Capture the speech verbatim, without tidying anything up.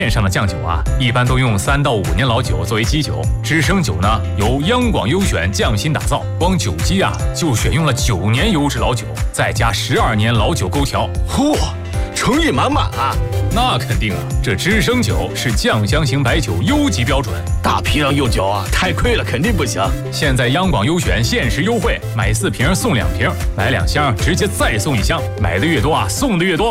面上的酱酒啊，一般都用三到五年老酒作为基酒。知升酒呢，由央广优选匠心打造，光酒基啊就选用了九年优质老酒，再加十二年老酒勾调。 嚯，诚意满满啊！ 那肯定啊，这知升酒是酱香型白酒优级标准。 大批量用酒啊，太亏了，肯定不行。 现在央广优选限时优惠，买四瓶送两瓶，买两箱直接再送一箱，买的越多啊，送的越多。